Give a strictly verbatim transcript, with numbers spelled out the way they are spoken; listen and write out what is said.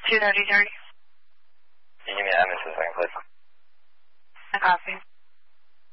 two thirty thirty. Can you give me that message second, please? I copy.